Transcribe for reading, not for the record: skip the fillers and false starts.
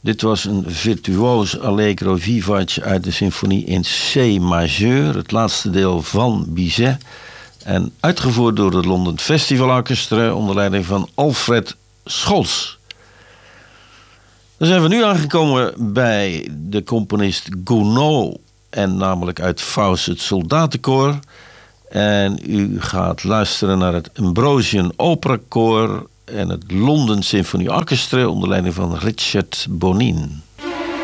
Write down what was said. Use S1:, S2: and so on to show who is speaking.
S1: Dit was een virtuoos allegro vivace uit de symfonie in C majeur, het laatste deel van Bizet, en uitgevoerd door het London Festival Orchestra onder leiding van Alfred Scholz. Dan zijn we nu aangekomen bij de componist Gounod, en namelijk uit Faust het Soldatenkoor. En u gaat luisteren naar het Ambrosian Opera Koor en het London Symphony Orchestra onder leiding van Richard Bonin.